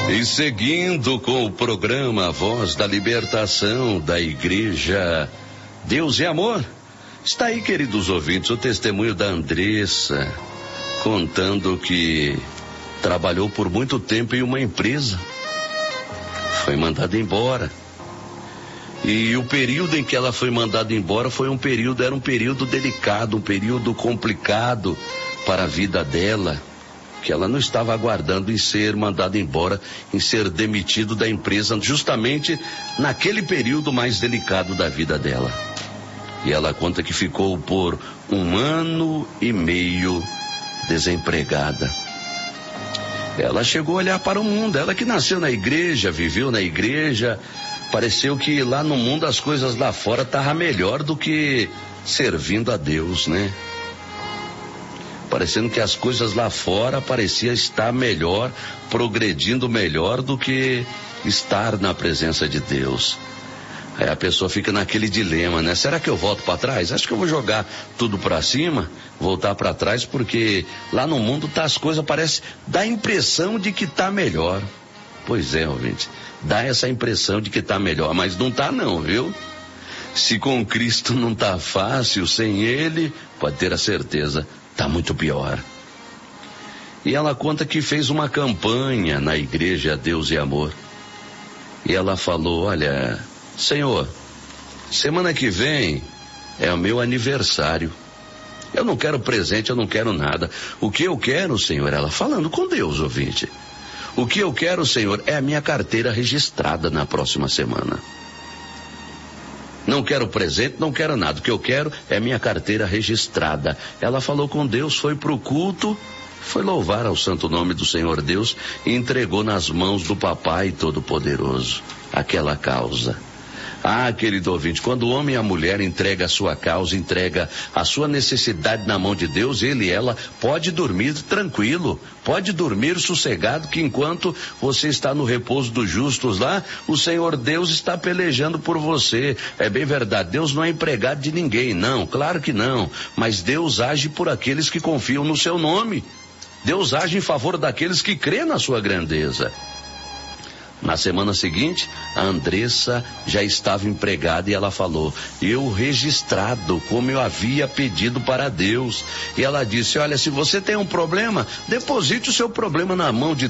E seguindo com o programa Voz da Libertação da Igreja Deus e Amor, está aí, queridos ouvintes, o testemunho da Andressa, contando que trabalhou por muito tempo em uma empresa, foi mandada embora. E o período em que ela foi mandada embora era um período delicado, um período complicado para a vida dela, que ela não estava aguardando em ser mandada embora, em ser demitido da empresa, justamente naquele período mais delicado da vida dela. E ela conta que ficou por 1 ano e meio desempregada. Ela chegou a olhar para o mundo, ela que nasceu na igreja, viveu na igreja, pareceu que lá no mundo as coisas lá fora estavam melhor do que servindo a Deus, né? Parecendo que as coisas lá fora parecia estar melhor, progredindo melhor do que estar na presença de Deus. Aí a pessoa fica naquele dilema, né? Será que eu volto para trás? Acho que eu vou jogar tudo para cima, voltar para trás, porque lá no mundo as coisas dá a impressão de que tá melhor. Pois é, ouvinte, dá essa impressão de que tá melhor, mas não tá não, viu? Se com Cristo não tá fácil, sem Ele, pode ter a certeza, tá muito pior. E ela conta que fez uma campanha na igreja Deus e Amor. E ela falou, olha, Senhor, semana que vem é o meu aniversário. Eu não quero presente, eu não quero nada. O que eu quero, Senhor, ela falando com Deus, ouvinte. O que eu quero, Senhor, é a minha carteira registrada na próxima semana. Não quero presente, não quero nada. O que eu quero é a minha carteira registrada. Ela falou com Deus, foi para o culto, foi louvar ao santo nome do Senhor Deus e entregou nas mãos do Papai Todo-Poderoso aquela causa. Ah, querido ouvinte, quando o homem e a mulher entrega a sua causa, entrega a sua necessidade na mão de Deus, ele e ela pode dormir tranquilo, pode dormir sossegado, que enquanto você está no repouso dos justos lá, o Senhor Deus está pelejando por você. É bem verdade, Deus não é empregado de ninguém, não, claro que não, mas Deus age por aqueles que confiam no seu nome. Deus age em favor daqueles que crêem na sua grandeza. Na semana seguinte, a Andressa já estava empregada e ela falou, eu registrado, como eu havia pedido para Deus. E ela disse, olha, se você tem um problema, deposite o seu problema na mão de